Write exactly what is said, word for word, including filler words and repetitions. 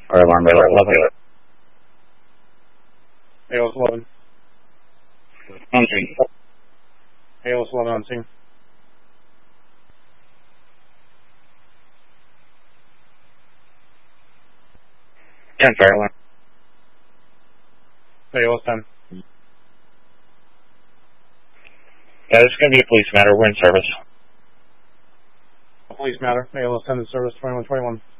Fire alarm radar eleven. A O S eleven. On scene. A O S eleven on scene. ten fire alarm. A O S ten. Yeah, this is going to be a police matter. We're in service. Police matter. A O S ten in service twenty-one twenty-one.